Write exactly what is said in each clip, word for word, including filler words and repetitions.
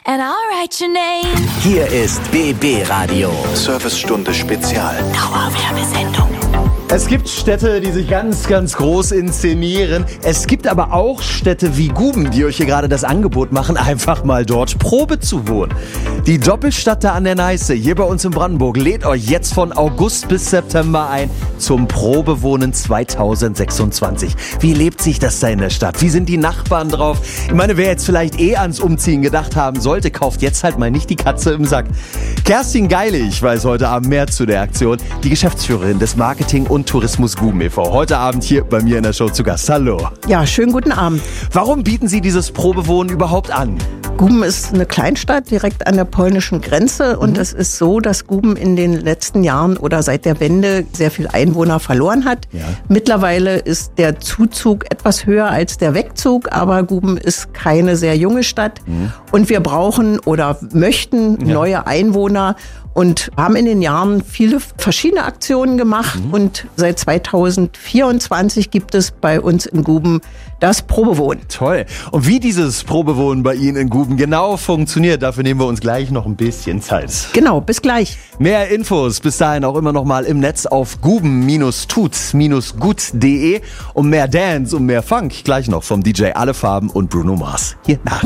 and I'll write your name. Hier ist B B Radio. Servicestunde Spezial. Dauerwerbesendung. Es gibt Städte, die sich ganz, ganz groß inszenieren. Es gibt aber auch Städte wie Guben, die euch hier gerade das Angebot machen, einfach mal dort Probe zu wohnen. Die Doppelstadt da an der Neiße, hier bei uns in Brandenburg, lädt euch jetzt von August bis September ein zum Probewohnen zweitausendsechsundzwanzig. Wie lebt sich das da in der Stadt? Wie sind die Nachbarn drauf? Ich meine, wer jetzt vielleicht eh ans Umziehen gedacht haben sollte, kauft jetzt halt mal nicht die Katze im Sack. Kerstin Geilig weiß heute Abend mehr zu der Aktion, die Geschäftsführerin des Marketing- und Tourismus Guben e V Heute Abend hier bei mir in der Show zu Gast. Hallo. Ja, schönen guten Abend. Warum bieten Sie dieses Probewohnen überhaupt an? Guben ist eine Kleinstadt direkt an der polnischen Grenze und mhm. es ist so, dass Guben in den letzten Jahren oder seit der Wende sehr viel Einwohner verloren hat. Ja. Mittlerweile ist der Zuzug etwas höher als der Wegzug, aber Guben ist keine sehr junge Stadt mhm. und wir brauchen oder möchten ja. neue Einwohner und haben in den Jahren viele verschiedene Aktionen gemacht mhm. und seit zweitausendvierundzwanzig gibt es bei uns in Guben das Probewohnen. Toll. Und wie dieses Probewohnen bei Ihnen in Guben genau funktioniert, dafür nehmen wir uns gleich noch ein bisschen Zeit. Genau, bis gleich. Mehr Infos bis dahin auch immer noch mal im Netz auf guben tuts gut punkt de und mehr Dance und mehr Funk gleich noch vom D J Alle Farben und Bruno Mars. Hier nach.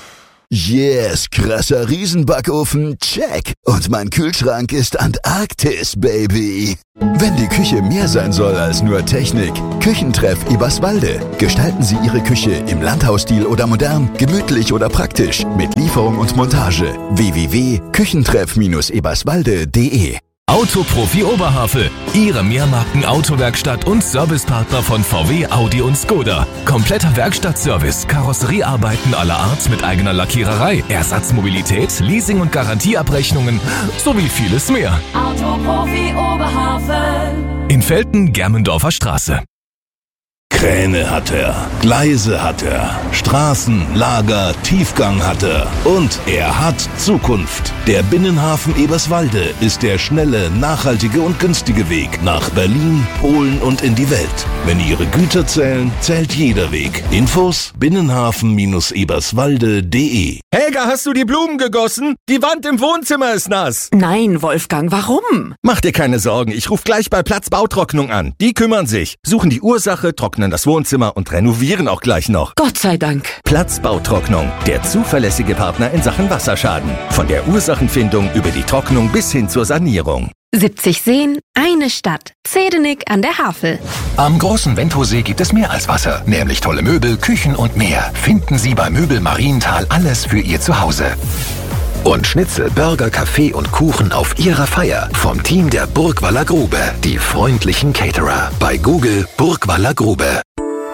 Yes, krasser Riesenbackofen, check. Und mein Kühlschrank ist Antarktis, Baby. Wenn die Küche mehr sein soll als nur Technik, Küchentreff Eberswalde. Gestalten Sie Ihre Küche im Landhausstil oder modern, gemütlich oder praktisch, mit Lieferung und Montage. w w w punkt küchentreff eberswalde punkt de Autoprofi Oberhavel, Ihre Mehrmarken-Autowerkstatt und Servicepartner von V W, Audi und Skoda. Kompletter Werkstattservice, Karosseriearbeiten aller Art mit eigener Lackiererei, Ersatzmobilität, Leasing- und Garantieabrechnungen sowie vieles mehr. Autoprofi Oberhavel. In Velten, Germendorfer Straße. Kräne hat er, Gleise hat er, Straßen, Lager, Tiefgang hat er und er hat Zukunft. Der Binnenhafen Eberswalde ist der schnelle, nachhaltige und günstige Weg nach Berlin, Polen und in die Welt. Wenn Ihre Güter zählen, zählt jeder Weg. Infos binnenhafen eberswalde punkt de. Helga, hast du die Blumen gegossen? Die Wand im Wohnzimmer ist nass. Nein, Wolfgang, warum? Mach dir keine Sorgen, ich rufe gleich bei Platz Bautrocknung an. Die kümmern sich, suchen die Ursache, trocknen das Wohnzimmer und renovieren auch gleich noch. Gott sei Dank. Platz Bautrocknung, der zuverlässige Partner in Sachen Wasserschaden. Von der Ursachenfindung über die Trocknung bis hin zur Sanierung. siebzig Seen, eine Stadt. Zedenick an der Havel. Am großen Wendhosee gibt es mehr als Wasser, nämlich tolle Möbel, Küchen und mehr. Finden Sie bei Möbel Marienthal alles für Ihr Zuhause. Und Schnitzel, Burger, Kaffee und Kuchen auf Ihrer Feier vom Team der Burgwaller Grube. Die freundlichen Caterer. Bei Google Burgwaller Grube.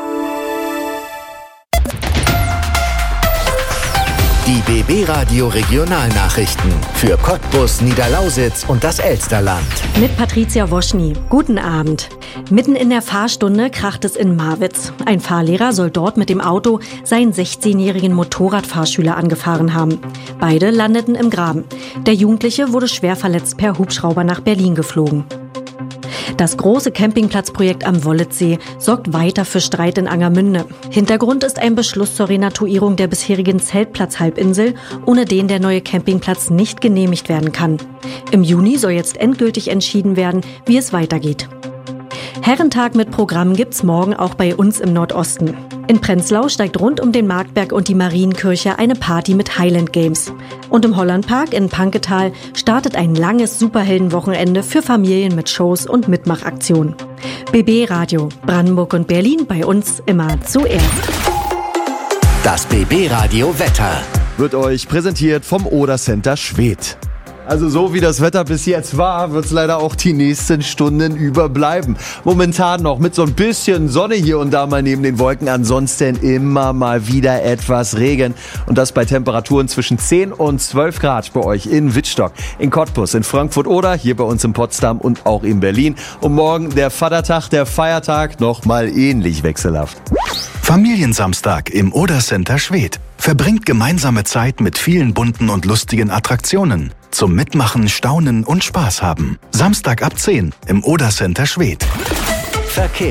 Die B B Radio Regionalnachrichten für Cottbus, Niederlausitz und das Elsterland. Mit Patricia Woschny. Guten Abend. Mitten in der Fahrstunde kracht es in Marwitz. Ein Fahrlehrer soll dort mit dem Auto seinen sechzehnjährigen Motorradfahrschüler angefahren haben. Beide landeten im Graben. Der Jugendliche wurde schwer verletzt per Hubschrauber nach Berlin geflogen. Das große Campingplatzprojekt am Wollitzsee sorgt weiter für Streit in Angermünde. Hintergrund ist ein Beschluss zur Renatuierung der bisherigen Zeltplatzhalbinsel, ohne den der neue Campingplatz nicht genehmigt werden kann. Im Juni soll jetzt endgültig entschieden werden, wie es weitergeht. Herrentag mit Programm gibt's morgen auch bei uns im Nordosten. In Prenzlau steigt rund um den Marktberg und die Marienkirche eine Party mit Highland Games. Und im Hollandpark in Panketal startet ein langes Superheldenwochenende für Familien mit Shows und Mitmachaktionen. B B Radio, Brandenburg und Berlin bei uns immer zuerst. Das B B Radio Wetter wird euch präsentiert vom Oder Center Schwedt. Also so wie das Wetter bis jetzt war, wird es leider auch die nächsten Stunden über bleiben. Momentan noch mit so ein bisschen Sonne hier und da mal neben den Wolken. Ansonsten immer mal wieder etwas Regen. Und das bei Temperaturen zwischen zehn und zwölf Grad bei euch in Wittstock, in Cottbus, in Frankfurt oder hier bei uns in Potsdam und auch in Berlin. Und morgen der Vatertag, der Feiertag, nochmal ähnlich wechselhaft. Familiensamstag im Oder Center Schwedt. Verbringt gemeinsame Zeit mit vielen bunten und lustigen Attraktionen. Zum Mitmachen, Staunen und Spaß haben. Samstag ab zehn im Oder Center Schwedt. Verkehr.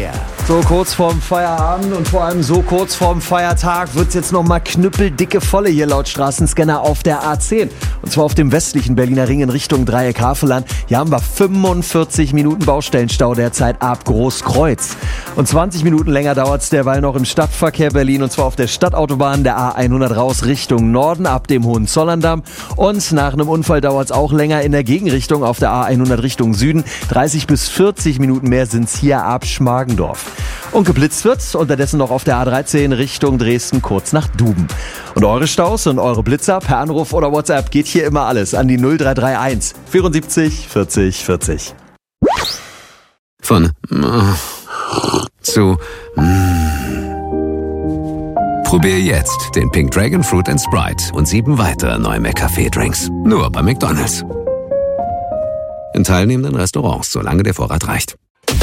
So kurz vorm Feierabend und vor allem so kurz vorm Feiertag wird's jetzt nochmal knüppeldicke volle hier laut Straßenscanner auf der A zehn. Und zwar auf dem westlichen Berliner Ring in Richtung Dreieck Havelland. Hier haben wir fünfundvierzig Minuten Baustellenstau derzeit ab Großkreuz. Und zwanzig Minuten länger dauert's derweil noch im Stadtverkehr Berlin. Und zwar auf der Stadtautobahn der A hundert raus Richtung Norden ab dem Hohenzollern-Damm. Und nach einem Unfall dauert's auch länger in der Gegenrichtung auf der A hundert Richtung Süden. dreißig bis vierzig Minuten mehr sind's hier ab Schmargendorf. Und geblitzt wird unterdessen noch auf der A dreizehn Richtung Dresden kurz nach Duben. Und eure Staus und eure Blitzer per Anruf oder WhatsApp geht hier immer alles an die null drei drei eins vierundsiebzig vierzig vierzig. Von zu Probier jetzt den Pink Dragon Fruit and Sprite und sieben weitere neue McCafé-Drinks. Nur bei McDonald's. In teilnehmenden Restaurants, solange der Vorrat reicht.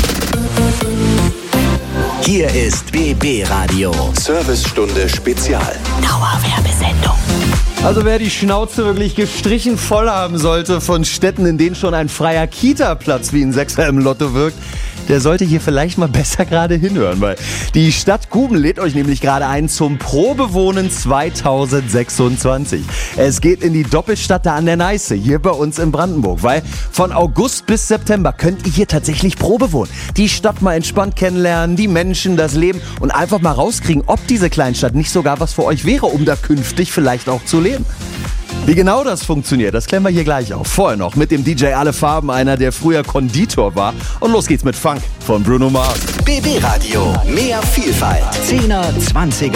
Hier ist B B Radio. Servicestunde Spezial. Dauerwerbesendung. Also wer die Schnauze wirklich gestrichen voll haben sollte von Städten, in denen schon ein freier Kita-Platz wie ein Sechser im Lotto wirkt, der sollte hier vielleicht mal besser gerade hinhören, weil die Stadt Guben lädt euch nämlich gerade ein zum Probewohnen zweitausendsechsundzwanzig. Es geht in die Doppelstadt da an der Neiße, hier bei uns in Brandenburg, weil von August bis September könnt ihr hier tatsächlich Probe wohnen. Die Stadt mal entspannt kennenlernen, die Menschen, das Leben und einfach mal rauskriegen, ob diese Kleinstadt nicht sogar was für euch wäre, um da künftig vielleicht auch zu leben. Wie genau das funktioniert, das klären wir hier gleich auf. Vorher noch mit dem D J Alle Farben, einer, der früher Konditor war. Und los geht's mit Funk von Bruno Mars. B B Radio, mehr Vielfalt. zehner, zwanziger